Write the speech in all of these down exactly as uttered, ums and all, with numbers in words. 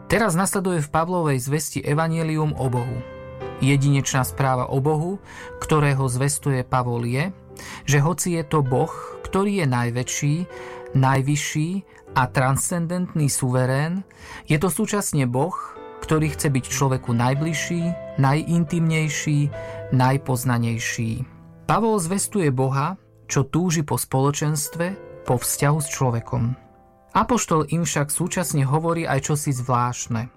Teraz nasleduje v Pavlovej zvesti evanjelium o Bohu. Jedinečná správa o Bohu, ktorého zvestuje Pavol, je, že hoci je to Boh, ktorý je najväčší, najvyšší a transcendentný suverén, je to súčasne Boh, ktorý chce byť človeku najbližší, najintimnejší, najpoznanejší. Pavol zvestuje Boha, čo túži po spoločenstve, po vzťahu s človekom. Apoštol im však súčasne hovorí aj čosi zvláštne.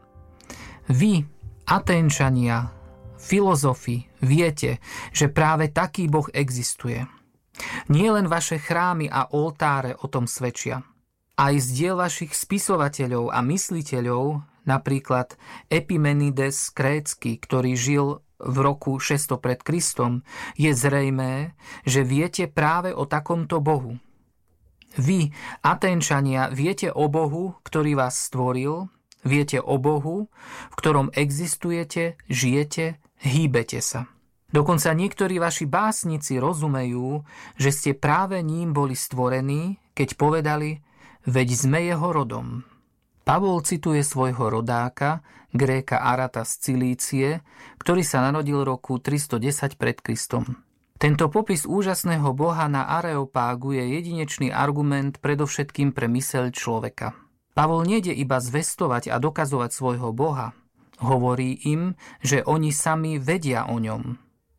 Vy, Aténčania, filozofi, viete, že práve taký Boh existuje. Nie len vaše chrámy a oltáre o tom svedčia. Aj z diel vašich spisovateľov a mysliteľov, napríklad Epimenides Krétsky, ktorý žil v roku šesťsto pred Kristom, je zrejmé, že viete práve o takomto Bohu. Vy, Aténčania, viete o Bohu, ktorý vás stvoril, viete o Bohu, v ktorom existujete, žijete, hýbete sa. Dokonca niektorí vaši básnici rozumejú, že ste práve ním boli stvorení, keď povedali, veď sme jeho rodom. Pavol cituje svojho rodáka, Gréka Arata z Cilície, ktorý sa narodil roku tristodesať pred Kristom. Tento popis úžasného boha na Areopágu je jedinečný argument predovšetkým pre myseľ človeka. Pavol nejde iba zvestovať a dokazovať svojho boha. Hovorí im, že oni sami vedia o ňom.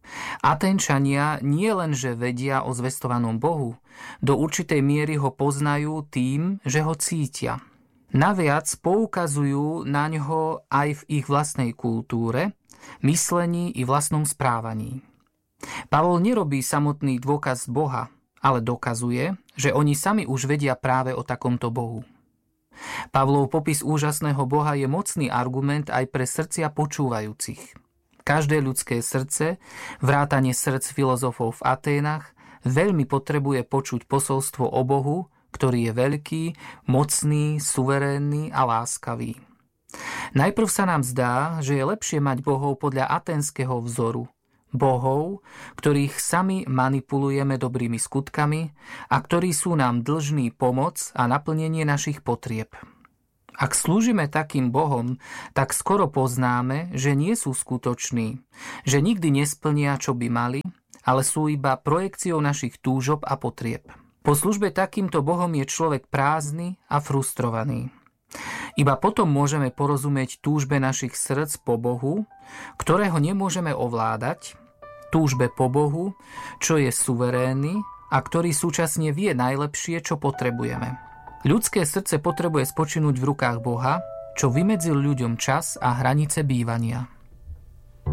Aténčania nie len, že vedia o zvestovanom bohu, do určitej miery ho poznajú tým, že ho cítia. Naviac poukazujú na ňo aj v ich vlastnej kultúre, myslení i vlastnom správaní. Pavol nerobí samotný dôkaz Boha, ale dokazuje, že oni sami už vedia práve o takomto Bohu. Pavlov popis úžasného Boha je mocný argument aj pre srdcia počúvajúcich. Každé ľudské srdce, vrátane srdc filozofov v Aténach, veľmi potrebuje počuť posolstvo o Bohu, ktorý je veľký, mocný, suverénny a láskavý. Najprv sa nám zdá, že je lepšie mať bohov podľa aténskeho vzoru, bohov, ktorých sami manipulujeme dobrými skutkami a ktorí sú nám dlžní pomoc a naplnenie našich potrieb. Ak slúžime takým bohom, tak skoro poznáme, že nie sú skutoční, že nikdy nesplnia, čo by mali, ale sú iba projekciou našich túžob a potrieb. Po službe takýmto bohom je človek prázdny a frustrovaný. Iba potom môžeme porozumieť túžbe našich srdc po Bohu, ktorého nemôžeme ovládať, túžbe po Bohu, čo je suverénny a ktorý súčasne vie najlepšie, čo potrebujeme. Ľudské srdce potrebuje spočinúť v rukách Boha, čo vymedzil ľuďom čas a hranice bývania.